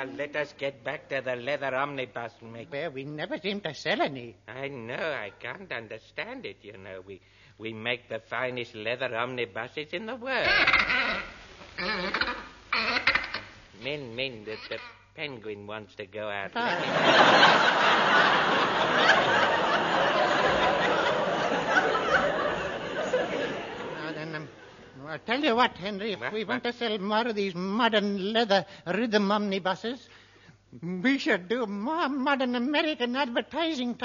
let us get back to the leather omnibus, Mick. Well, we never seem to sell any. I know, I can't understand it, you know. We make the finest leather omnibuses in the world. Min, the penguin wants to go out. I'll tell you what, Henry, if we want to sell more of these modern leather rhythm omnibuses, we should do more modern American advertising.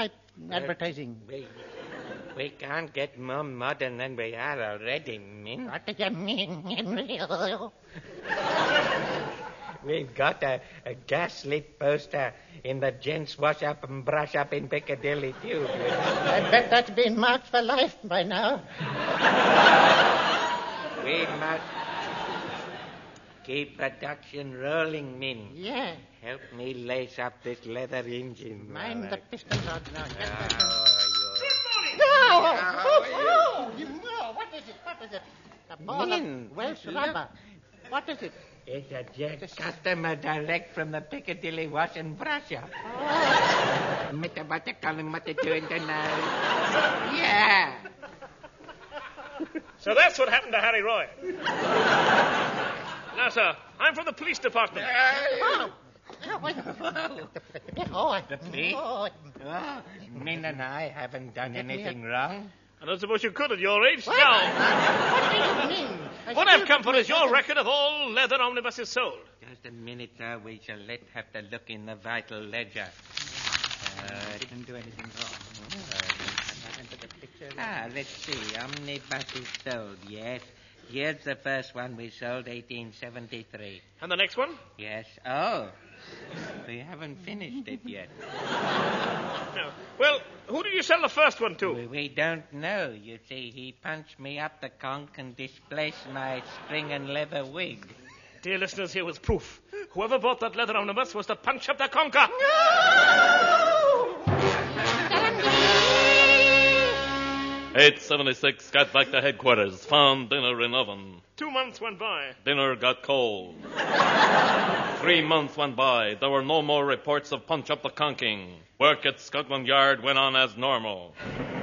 We can't get more modern than we are already, Min. What do you mean, Henry? We've got a gaslit poster in the gents' wash-up and brush-up in Piccadilly, too. I bet that's been marked for life by now. We must keep production rolling, Min. Yeah. Help me lace up this leather engine. Mind the piston rods now. Good morning. No! What is it? A ball Min, of Welsh look. rubber. What is it? It's a jet customer direct from the Piccadilly Wash and Brush Up. Yeah. So that's what happened to Harry Roy. Now, sir, I'm from the police department. The police? Min and I haven't done anything wrong. I don't suppose you could at your age. What? Now, What do you mean? what I've come for is your record of all leather omnibuses sold. Just a minute, sir. We shall have to look in the vital ledger. Didn't do anything wrong. Let's see. Omnibuses sold, yes. Here's the first one we sold, 1873. And the next one? Yes. Oh, we haven't finished it yet. No. Well, who did you sell the first one to? We don't know. You see, he punched me up the conch and displaced my string and leather wig. Dear listeners, here was proof. Whoever bought that leather omnibus was to punch up the conker. 876 got back to headquarters, found dinner in oven. 2 months went by. Dinner got cold. 3 months went by. There were no more reports of punch up the conking. Work at Scotland Yard went on as normal.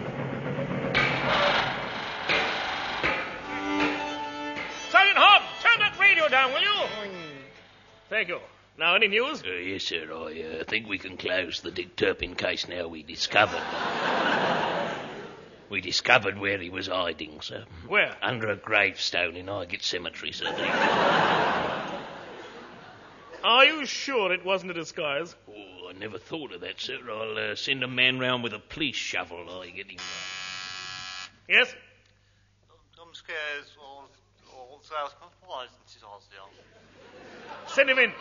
Sergeant Hobb, turn that radio down, will you? Thank you. Now, any news? Yes, sir. I think we can close the Dick Turpin case now. We discovered where he was hiding, sir. Where? Under a gravestone in Highgate Cemetery, sir. Are you sure it wasn't a disguise? Oh, I never thought of that, sir. I'll send a man round with a police shovel. I get him. Yes? I'm scared. All sales compliance. Send him in.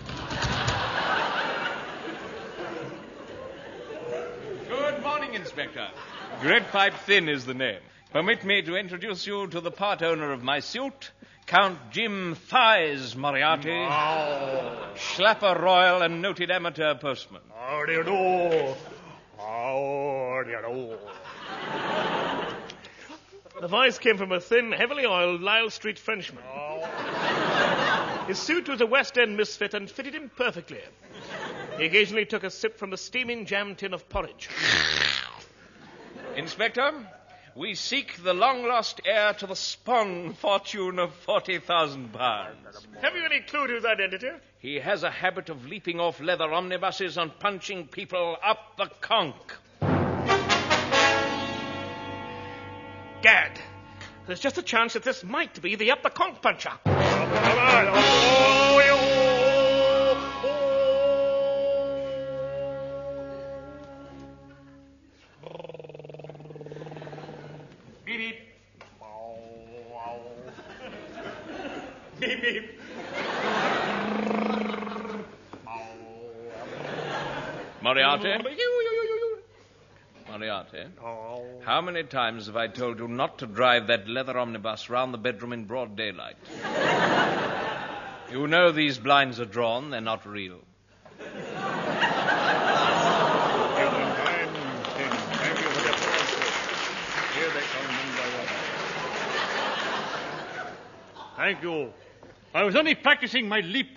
Good morning, Inspector. Great Pipe Thin is the name. Permit me to introduce you to the part owner of my suit, Count Jim Thighs Moriarty, Schlapper Royal and noted amateur postman. How do you do? How do you do? The voice came from a thin, heavily oiled Lyle Street Frenchman. His suit was a West End misfit and fitted him perfectly. He occasionally took a sip from the steaming jam tin of porridge. Inspector, we seek the long-lost heir to the Spong fortune of £40,000. Have you any clue to his identity? He has a habit of leaping off leather omnibuses and punching people up the conch. Gad. There's just a chance that this might be the up-the-conch puncher. Beep, beep. Beep, beep. Moriarty? Moriarty? How many times have I told you not to drive that leather omnibus round the bedroom in broad daylight? You know these blinds are drawn, they're not real. Thank you. I was only practicing my leap